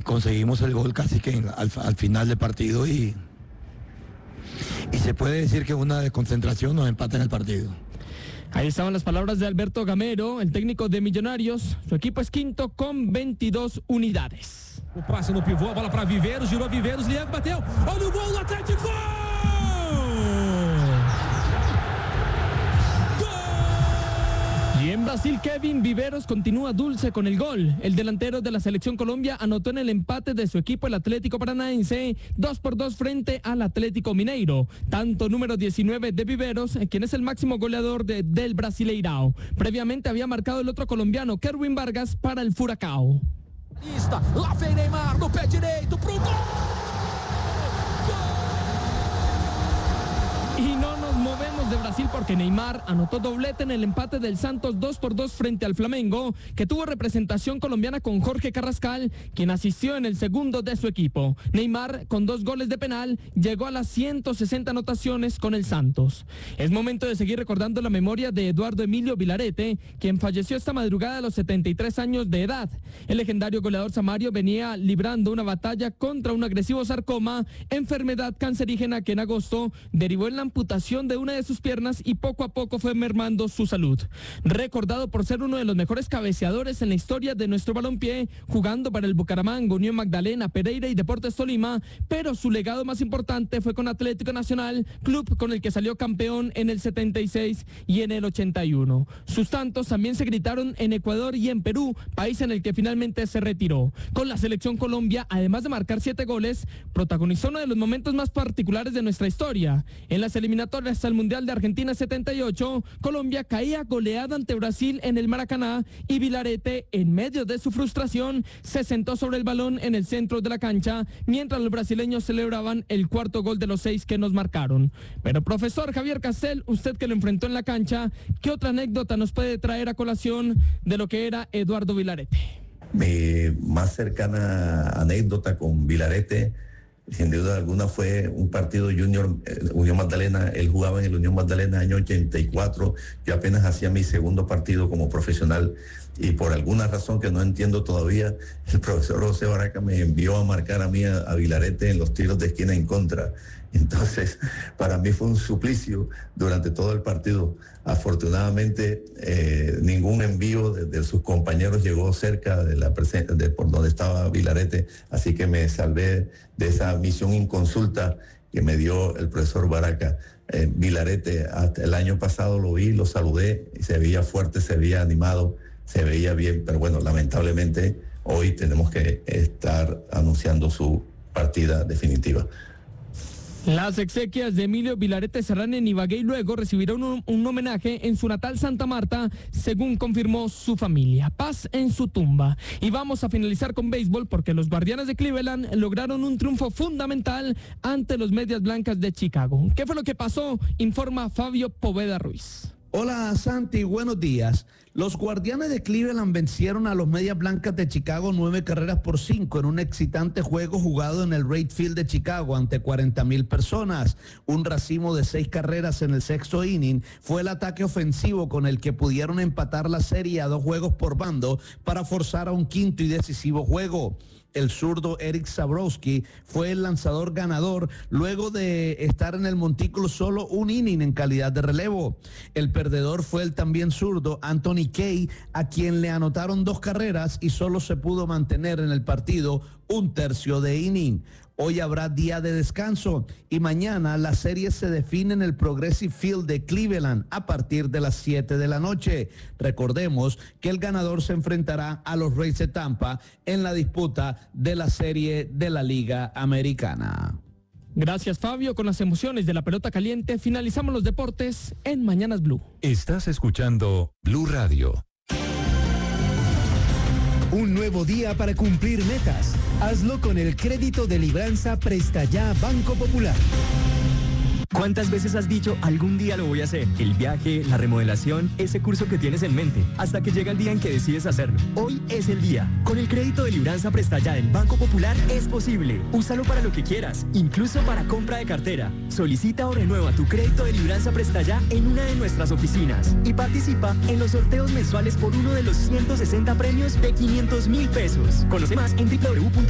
conseguimos el gol casi que al final del partido y se puede decir que una desconcentración nos empata en el partido. Ahí estaban las palabras de Alberto Gamero, el técnico de Millonarios. Su equipo es quinto con 22 unidades. O passe no pivô, a bola para Viveiros, girou Viveiros, Lian bateu. Olha o gol do Atlético! Y en Brasil, Kevin Viveiros continúa dulce con el gol. El delantero de la Selección Colombia anotó en el empate de su equipo, el Atlético Paranaense, 2-2 frente al Atlético Mineiro. Tanto número 19 de Viveiros, quien es el máximo goleador del Brasileirão. Previamente había marcado el otro colombiano, Kerwin Vargas, para el Furacão. Lá vem Neymar no pé direito pro gol! Y no nos movemos de Brasil porque Neymar anotó doblete en el empate del Santos 2-2 frente al Flamengo, que tuvo representación colombiana con Jorge Carrascal, quien asistió en el segundo de su equipo. Neymar, con 2 goles de penal, llegó a las 160 anotaciones con el Santos. Es momento de seguir recordando la memoria de Eduardo Emilio Vilarete, quien falleció esta madrugada a los 73 años de edad. El legendario goleador samario venía librando una batalla contra un agresivo sarcoma, enfermedad cancerígena que en agosto derivó en la amputación de una de sus piernas y poco a poco fue mermando su salud. Recordado por ser uno de los mejores cabeceadores en la historia de nuestro balompié, jugando para el Bucaramanga, Unión Magdalena, Pereira y Deportes Tolima, pero su legado más importante fue con Atlético Nacional, club con el que salió campeón en el 76 y en el 81. Sus tantos también se gritaron en Ecuador y en Perú, país en el que finalmente se retiró. Con la Selección Colombia, además de marcar 7 goles, protagonizó uno de los momentos más particulares de nuestra historia. En las eliminatorias al Mundial de Argentina 78, Colombia caía goleada ante Brasil en el Maracaná y Vilarete, en medio de su frustración, se sentó sobre el balón en el centro de la cancha, mientras los brasileños celebraban el cuarto gol de los 6 que nos marcaron. Pero profesor Javier Castel, usted que lo enfrentó en la cancha, ¿qué otra anécdota nos puede traer a colación de lo que era Eduardo Vilarete? Mi más cercana anécdota con Vilarete, sin duda alguna, fue un partido Junior Unión Magdalena. Él jugaba en el Unión Magdalena año 84. Yo apenas hacía mi segundo partido como profesional y por alguna razón que no entiendo todavía, el profesor José Baraca me envió a marcar a mí a Vilarete en los tiros de esquina en contra. Entonces, para mí fue un suplicio durante todo el partido. Afortunadamente, ningún envío de sus compañeros llegó cerca de por donde estaba Vilarete, así que me salvé de esa misión inconsulta que me dio el profesor Baraca. Vilarete, hasta el año pasado lo vi, lo saludé, y se veía fuerte, se veía animado, se veía bien, pero bueno, lamentablemente hoy tenemos que estar anunciando su partida definitiva. Las exequias de Emilio Vilarete serán en Ibagué y luego recibirán un homenaje en su natal Santa Marta, según confirmó su familia. Paz en su tumba. Y vamos a finalizar con béisbol porque los Guardianes de Cleveland lograron un triunfo fundamental ante los Medias Blancas de Chicago. ¿Qué fue lo que pasó? Informa Fabio Poveda Ruiz. Hola Santi, buenos días. Los Guardianes de Cleveland vencieron a los Medias Blancas de Chicago 9-5 en un excitante juego jugado en el Wright Field de Chicago ante 40,000 personas. Un racimo de 6 carreras en el sexto inning fue el ataque ofensivo con el que pudieron empatar la serie a 2 juegos por bando para forzar a un quinto y decisivo juego. El zurdo Eric Sabrowski fue el lanzador ganador luego de estar en el montículo solo un inning en calidad de relevo. El perdedor fue el también zurdo Anthony Kay, a quien le anotaron 2 carreras y solo se pudo mantener en el partido un tercio de inning. Hoy habrá día de descanso y mañana la serie se define en el Progressive Field de Cleveland a partir de las 7 de la noche. Recordemos que el ganador se enfrentará a los Rays de Tampa en la disputa de la serie de la Liga Americana. Gracias, Fabio. Con las emociones de la pelota caliente finalizamos los deportes en Mañanas Blue. Estás escuchando Blue Radio. Un nuevo día para cumplir metas. Hazlo con el crédito de Libranza Presta Ya Banco Popular. ¿Cuántas veces has dicho algún día lo voy a hacer? El viaje, la remodelación, ese curso que tienes en mente, hasta que llega el día en que decides hacerlo. Hoy es el día. Con el crédito de Libranza Presta Ya del Banco Popular es posible. Úsalo para lo que quieras, incluso para compra de cartera. Solicita o renueva tu crédito de Libranza Presta Ya en una de nuestras oficinas y participa en los sorteos mensuales por uno de los 160 premios de 500,000 pesos. Conoce más en www.